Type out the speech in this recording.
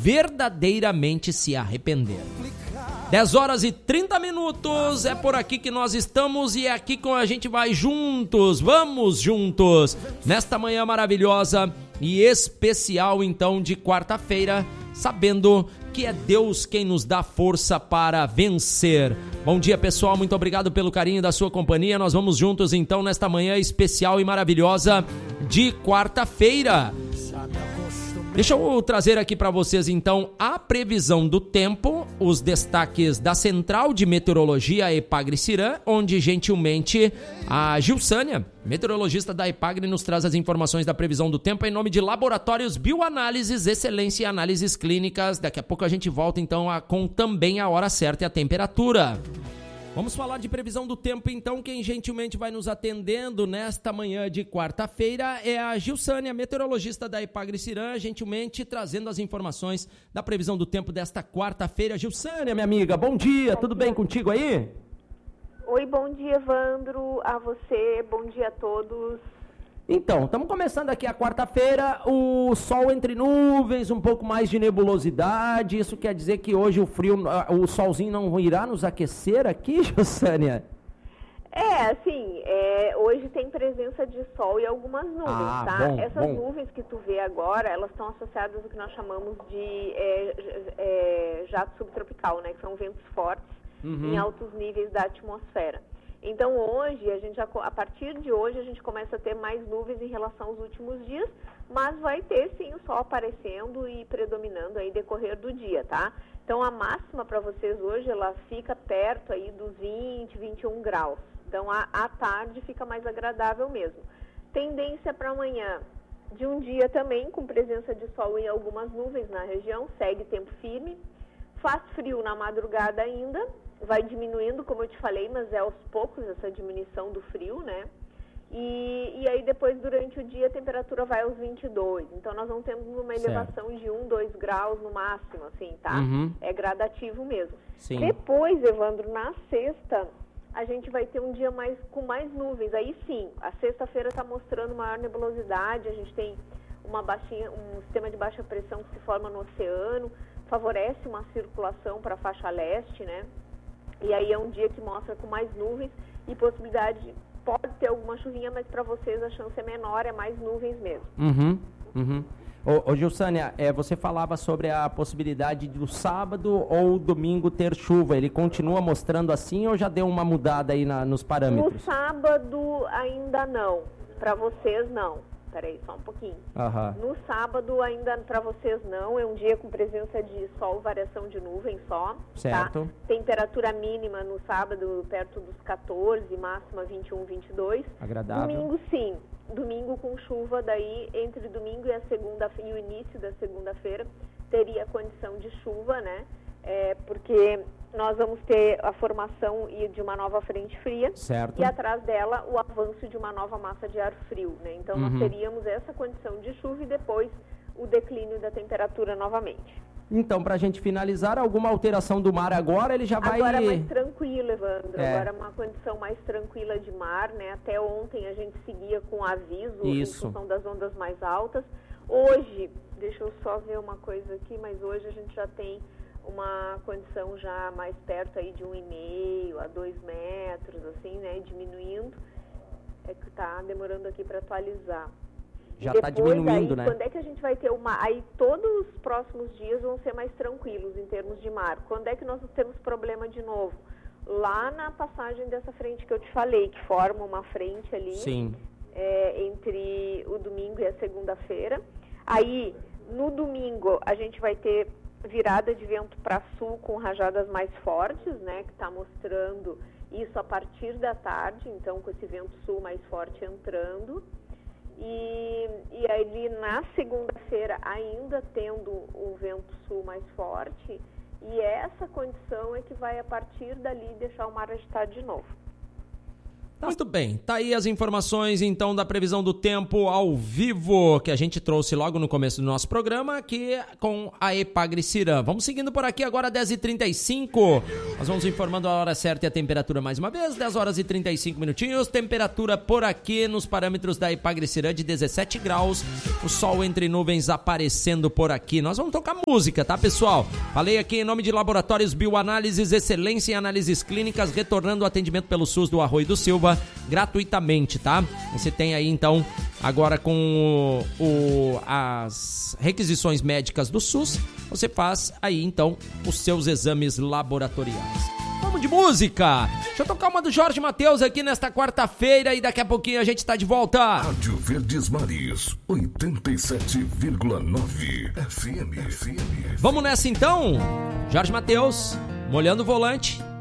verdadeiramente se arrepender. 10h30, é por aqui que nós estamos e é aqui que a gente vai juntos, vamos juntos, nesta manhã maravilhosa e especial então de quarta-feira, sabendo que é Deus quem nos dá força para vencer. Bom dia, pessoal, muito obrigado pelo carinho da sua companhia, nós vamos juntos então nesta manhã especial e maravilhosa de quarta-feira. Deixa eu trazer aqui para vocês, então, a previsão do tempo, os destaques da Central de Meteorologia Epagre-Cirã, onde, gentilmente, a Gilsânia, meteorologista da Epagre, nos traz as informações da previsão do tempo em nome de Laboratórios Bioanálises, Excelência em Análises Clínicas. Daqui a pouco a gente volta, então, com também a hora certa e a temperatura. Vamos falar de previsão do tempo, então. Quem gentilmente vai nos atendendo nesta manhã de quarta-feira é a Gilsânia, meteorologista da Epagre-Cirã, gentilmente trazendo as informações da previsão do tempo desta quarta-feira. Gilsânia, minha amiga, bom dia, tudo bem contigo aí? Oi, bom dia, Evandro, a você, bom dia a todos. Então, estamos começando aqui a quarta-feira, o sol entre nuvens, um pouco mais de nebulosidade, isso quer dizer que hoje o frio, o solzinho não irá nos aquecer aqui, Josânia? Hoje tem presença de sol e algumas nuvens, tá? Bom, Essas nuvens que tu vê agora, elas estão associadas ao que nós chamamos de jato subtropical, né? Que são ventos fortes em altos níveis da atmosfera. Então hoje, a partir de hoje, a gente começa a ter mais nuvens em relação aos últimos dias, mas vai ter sim o sol aparecendo e predominando aí decorrer do dia, tá? Então a máxima para vocês hoje, ela fica perto aí dos 20, 21 graus. Então à tarde fica mais agradável mesmo. Tendência para amanhã, de um dia também com presença de sol e algumas nuvens na região, segue tempo firme, faz frio na madrugada ainda, vai diminuindo, como eu te falei, mas é aos poucos essa diminuição do frio, né? E aí depois, durante o dia, a temperatura vai aos 22. Então, nós não temos uma elevação de 1, 2 graus no máximo, assim, tá? É gradativo mesmo. Sim. Depois, Evandro, na sexta, a gente vai ter um dia com mais nuvens. Aí sim, a sexta-feira está mostrando maior nebulosidade, a gente tem um sistema de baixa pressão que se forma no oceano, favorece uma circulação para a faixa leste, né? E aí é um dia que mostra com mais nuvens e possibilidade, pode ter alguma chuvinha, mas para vocês a chance é menor, é mais nuvens mesmo. Ô Gilsânia, você falava sobre a possibilidade do sábado ou domingo ter chuva, ele continua mostrando assim ou já deu uma mudada aí nos parâmetros? No sábado ainda não, para vocês não. Peraí, só um pouquinho. No sábado ainda para vocês não, é um dia com presença de sol, variação de nuvem só. Certo. Tá? Temperatura mínima no sábado perto dos 14, máxima 21, 22. Agradável. Domingo sim, domingo com chuva, daí entre domingo e o início da segunda-feira teria condição de chuva, né? Porque nós vamos ter a formação de uma nova frente fria. Certo. E atrás dela o avanço de uma nova massa de ar frio, né? Então nós teríamos essa condição de chuva e depois o declínio da temperatura novamente. Então, para a gente finalizar, alguma alteração do mar agora, ele já vai... Agora é mais tranquilo, Evandro. Agora é uma condição mais tranquila de mar, né? Até ontem a gente seguia com aviso em função das ondas mais altas. Hoje, deixa eu só ver uma coisa aqui, mas hoje a gente já tem uma condição já mais perto aí de 1,5 a 2 metros, assim, né, diminuindo, é que tá demorando aqui para atualizar. Já está diminuindo, aí, né? Quando é que a gente vai ter aí todos os próximos dias vão ser mais tranquilos em termos de mar. Quando é que nós temos problema de novo? Lá na passagem dessa frente que eu te falei, que forma uma frente ali, entre o domingo e a segunda-feira. Aí, no domingo, a gente vai ter virada de vento para sul com rajadas mais fortes, né, que está mostrando isso a partir da tarde, então com esse vento sul mais forte entrando, e aí na segunda-feira ainda tendo o vento sul mais forte, e essa condição é que vai a partir dali deixar o mar agitado de novo. Muito bem, tá aí as informações então da previsão do tempo ao vivo que a gente trouxe logo no começo do nosso programa aqui com a Epagre-Cirã. Vamos seguindo por aqui agora 10h35. Nós vamos informando a hora certa e a temperatura mais uma vez, 10 horas e 35 minutinhos. Temperatura por aqui nos parâmetros da Ipagre-Cirã de 17 graus. O sol entre nuvens aparecendo por aqui. Nós vamos tocar música, tá, pessoal? Falei aqui em nome de Laboratórios Bioanálises, excelência em análises clínicas, retornando o atendimento pelo SUS do Arroio do Silva gratuitamente, tá? Você tem aí, então, agora com as requisições médicas do SUS, você faz aí, então, os seus exames laboratoriais. Vamos de música! Deixa eu tocar uma do Jorge Mateus aqui nesta quarta-feira e daqui a pouquinho a gente tá de volta. Rádio Verdes Mares, 87,9 FM. Vamos nessa então? Jorge Mateus, molhando o volante.